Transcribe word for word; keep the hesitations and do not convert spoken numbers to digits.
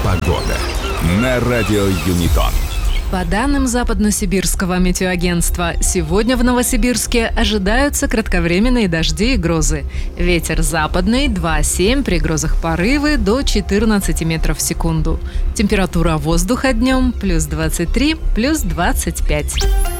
Погода на радио Юнитон. По данным Западно-Сибирского метеоагентства, сегодня в Новосибирске ожидаются кратковременные дожди и грозы. Ветер западный два семь, при грозах порывы до четырнадцати метров в секунду. Температура воздуха днем плюс двадцать три, плюс двадцать пять.